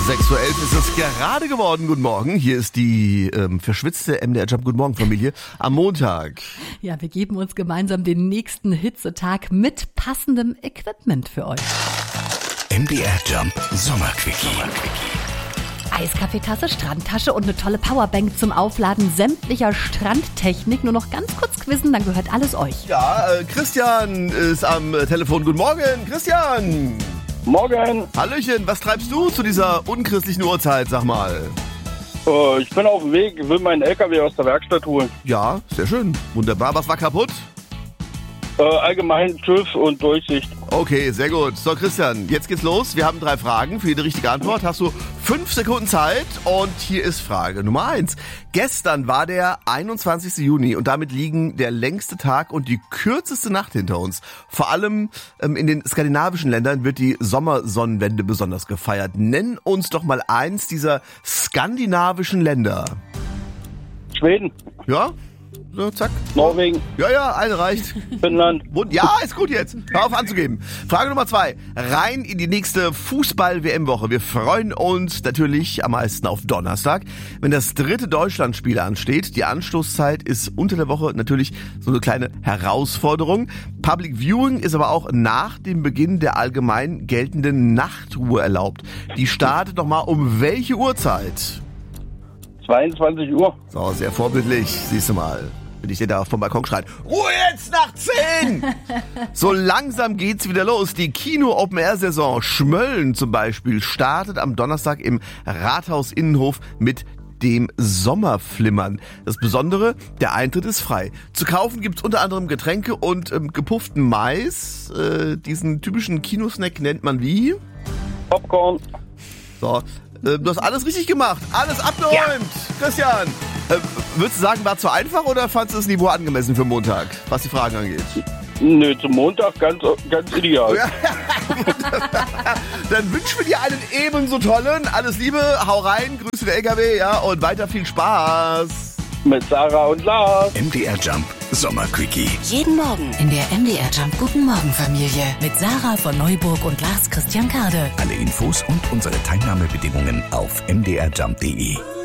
6:11 Uhr ist es gerade geworden. Guten Morgen. Hier ist die verschwitzte MDR Jump Guten Morgen Familie am Montag. Ja, wir geben uns gemeinsam den nächsten Hitzetag mit passendem Equipment für euch. MDR Jump Sommerquickie. Eiskaffeetasse, Strandtasche und eine tolle Powerbank zum Aufladen sämtlicher Strandtechnik. Nur noch ganz kurz quizzen, dann gehört alles euch. Ja, Christian ist am Telefon. Guten Morgen, Christian. Morgen. Hallöchen, was treibst du zu dieser unchristlichen Uhrzeit, sag mal? Ich bin auf dem Weg, will meinen LKW aus der Werkstatt holen. Ja, sehr schön. Wunderbar. Was war kaputt? Allgemein TÜV und Durchsicht. Okay, sehr gut. So, Christian, jetzt geht's los. Wir haben 3 Fragen. Für jede richtige Antwort hast du 5 Sekunden Zeit. Und hier ist Frage Nummer 1. Gestern war der 21. Juni und damit liegen der längste Tag und die kürzeste Nacht hinter uns. Vor allem in den skandinavischen Ländern wird die Sommersonnenwende besonders gefeiert. Nenn uns doch mal eins dieser skandinavischen Länder. Schweden. Ja? So, zack. Norwegen. Ja, eine reicht. Finnland. Ja, ist gut jetzt. Hör auf anzugeben. Frage Nummer 2. Rein in die nächste Fußball-WM-Woche. Wir freuen uns natürlich am meisten auf Donnerstag, wenn das 3. Deutschlandspiel ansteht. Die Anstoßzeit ist unter der Woche natürlich so eine kleine Herausforderung. Public Viewing ist aber auch nach dem Beginn der allgemein geltenden Nachtruhe erlaubt. Die startet nochmal um welche Uhrzeit? 22 Uhr. So, sehr vorbildlich. Siehst du mal. Wenn ich dir da vom Balkon schreit, Ruhe jetzt nach 10! So langsam geht's wieder los. Die Kino-Open-Air-Saison Schmölln zum Beispiel startet am Donnerstag im Rathaus-Innenhof mit dem Sommerflimmern. Das Besondere, der Eintritt ist frei. Zu kaufen gibt's unter anderem Getränke und gepufften Mais. Diesen typischen Kinosnack nennt man wie? Popcorn. So, du hast alles richtig gemacht. Alles abgeräumt. Ja. Christian, würdest du sagen, war zu einfach oder fandest du das Niveau angemessen für Montag, was die Fragen angeht? Nö, zum Montag ganz ideal. Ja. Dann wünschen wir dir einen ebenso tollen. Alles Liebe, hau rein, Grüße der LKW, ja, und weiter viel Spaß. Mit Sarah und Lars. MDR Jump Sommerquickie. Jeden Morgen in der MDR Jump Guten Morgen Familie mit Sarah von Neuburg und Lars Christian Kade. Alle Infos und unsere Teilnahmebedingungen auf mdrjump.de.